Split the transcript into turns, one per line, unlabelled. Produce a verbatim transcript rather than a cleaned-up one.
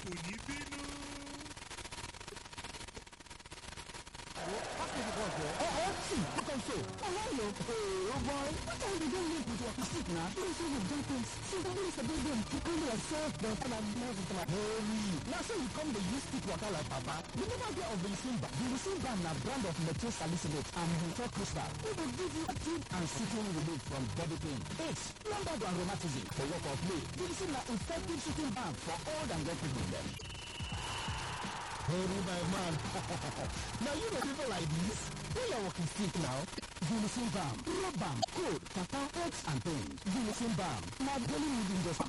kò ní bínú.
Oh, see, look on so. Oh, hello. Hey, oh boy. What time did you leave with your sick now? You say you've done things. See, that is a big deal. You come to yourself, the time I've been with my Harry. Now, so you come to use stick water like Papa. You never get of the Simba. The Simba is a brand of methyl salicylate and menthol crystal. It will give you active and sitting relief from body pain. It's lumbar and rheumatism for work or play. The Simba is effective sitting balm for old and young people then. Harry, my man. Now you know people like this. When you're walking sick now, Vilisin balm, rub balm, cold, kata, aches and pains. Vilisin balm. Now, really needing just